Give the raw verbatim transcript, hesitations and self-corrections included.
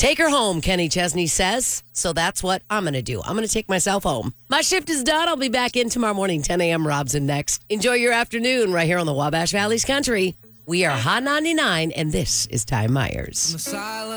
Take her home, Kenny Chesney says. So that's what I'm going to do. I'm going to take myself home. My shift is done. I'll be back in tomorrow morning, ten a.m. Robson next. Enjoy your afternoon right here on the Wabash Valley's Country. We are Hot ninety-nine, and this is Ty Myers.